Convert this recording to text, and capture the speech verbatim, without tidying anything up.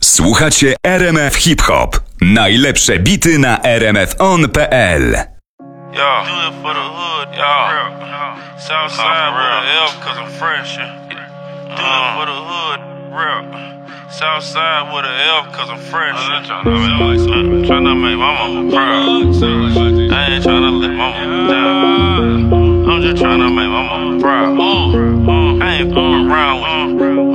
Słuchacie R M F Hip Hop. Najlepsze bity na r m f on kropka p l. Yo, do it for the hood, y'all. Southside with an L, cause I'm fresh. Do it for the hood, real. Southside with an L, cause I'm fresh. I'm trying to make my mama proud. I ain't trying to let my mama down.